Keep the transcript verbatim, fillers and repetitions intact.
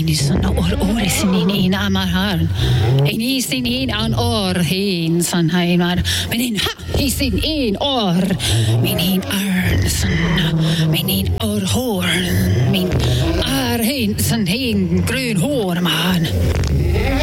San or orisin in in amarhan. En isin in an or hin san heimar. Men in ha isin in or. Min in arn san. Min in or horn. Min ar hin san hin grön hår man.